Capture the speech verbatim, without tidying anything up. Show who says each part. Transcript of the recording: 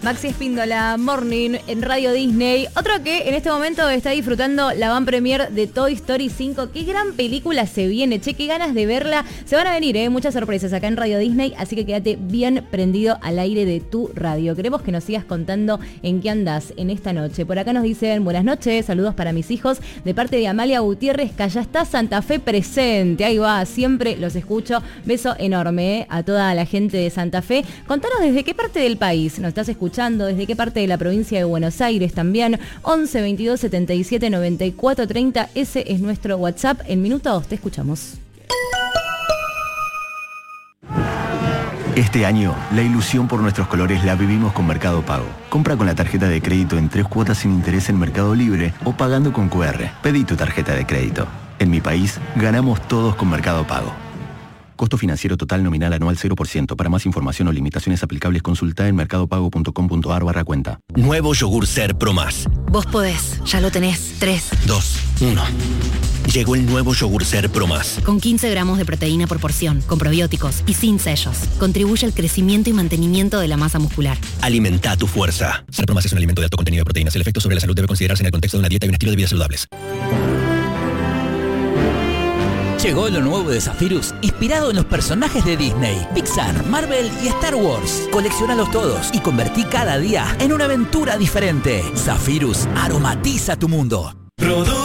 Speaker 1: Maxi Espíndola, Morning en Radio Disney. Otro que en este momento está disfrutando la van premier de Toy Story cinco. Qué gran película se viene, che, qué ganas de verla. Se van a venir, eh, muchas sorpresas acá en Radio Disney, así que quédate bien prendido al aire de tu radio. Queremos que nos sigas contando en qué andás en esta noche. Por acá nos dicen, buenas noches, saludos para mis hijos, de parte de Amalia Gutiérrez, que allá está Santa Fe presente. Ahí va, siempre los escucho. Beso enorme eh, a toda la gente de Santa Fe. Contanos desde qué parte del país nos estás escuchando. Desde qué parte de la provincia de Buenos Aires también. once veintidós setenta y siete noventa y cuatro treinta. Ese es nuestro WhatsApp. En minutos te escuchamos.
Speaker 2: Este año, la ilusión por nuestros colores la vivimos con Mercado Pago. Compra con la tarjeta de crédito en tres cuotas sin interés en Mercado Libre o pagando con cu erre. Pedí tu tarjeta de crédito. En mi país, ganamos todos con Mercado Pago. Costo financiero total nominal anual cero por ciento. Para más información o limitaciones aplicables, consulta en mercadopago punto com punto ar barra cuenta.
Speaker 3: Nuevo yogur Ser Pro Más.
Speaker 4: Vos podés, ya lo tenés. tres,
Speaker 3: dos, uno. Llegó el nuevo yogur Ser Pro Más.
Speaker 4: Con quince gramos de proteína por porción, con probióticos y sin sellos. Contribuye al crecimiento y mantenimiento de la masa muscular.
Speaker 3: Alimenta tu fuerza. Ser Pro Más es un alimento de alto contenido de proteínas. El efecto sobre la salud debe considerarse en el contexto de una dieta y un estilo de vida saludables.
Speaker 5: Llegó lo nuevo de Zephyrus, inspirado en los personajes de Disney, Pixar, Marvel y Star Wars. Colecciónalos todos y convertí cada día en una aventura diferente. Zephyrus aromatiza tu mundo.